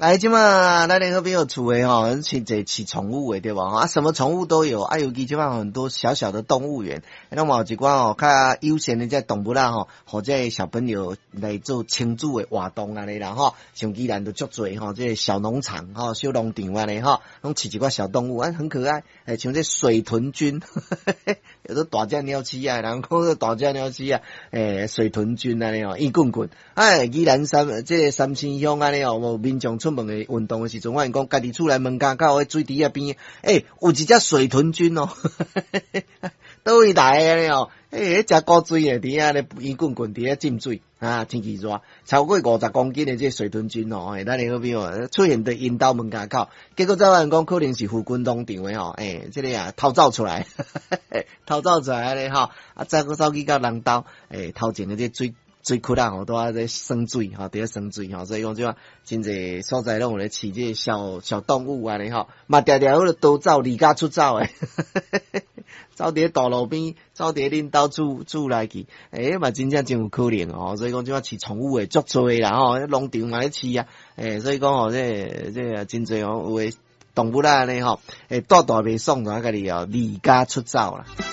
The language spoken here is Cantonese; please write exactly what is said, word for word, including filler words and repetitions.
来，即嘛，咱那个边有厝诶吼，养一个饲宠物诶，对吧？啊，什么宠物都有，啊，尤其即嘛很多小小的动物园，那么有一寡吼较悠闲的这动物啦吼，或者小朋友来做亲子诶活动安尼啦吼，像宜兰都足多吼，这个小农场吼、小农场安尼吼，拢饲一寡小动物，啊，很可爱，诶，像这水豚菌，有的大只鸟鼠啊，人讲大只鸟鼠啊，诶，水豚菌安尼哦，圆滚滚，哎，宜兰三这个三星乡安尼哦，无民众出门诶运动诶时阵，我讲家己厝内门口口诶水池啊边，诶，有一只水豚菌哦，倒位来安尼哦，诶，迄只古水诶，伫遐咧圆滚滚伫遐浸水啊，天气热，超过五十公斤诶这水豚菌哦，诶，咱那个边哦出现伫因兜门口口，结果早有人讲可能是附近农场诶吼，诶，这个啊偷走出来，偷走出来咧吼，啊再个走去到人兜，诶，头前诶这水。水窟啊，吼，都啊在生水，吼，伫咧生水，吼，所以讲即话真侪所在拢有咧饲这小小动物安尼吼，嘛常常迄个逃走离家出走诶，走伫咧道路边，走伫咧恁兜厝厝内去，诶、欸，嘛真正真有可能哦，所以讲即话饲宠物诶足多啦吼，农场嘛咧饲啊，诶、欸，所以讲吼，这这真侪哦有诶动物啦安尼吼，诶，大大袂爽，就家己哦离家出走啦。